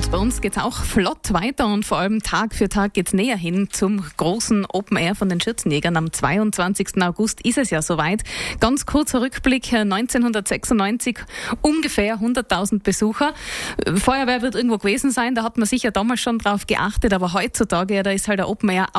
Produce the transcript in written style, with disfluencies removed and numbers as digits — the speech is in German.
Und bei uns geht es auch flott weiter und vor allem Tag für Tag geht es näher hin zum großen Open Air von den Schürzenjägern. Am 22. August ist es ja soweit. Ganz kurzer Rückblick, 1996 ungefähr 100.000 Besucher. Feuerwehr wird irgendwo gewesen sein, da hat man sicher damals schon drauf geachtet, aber heutzutage, da ist halt der Open Air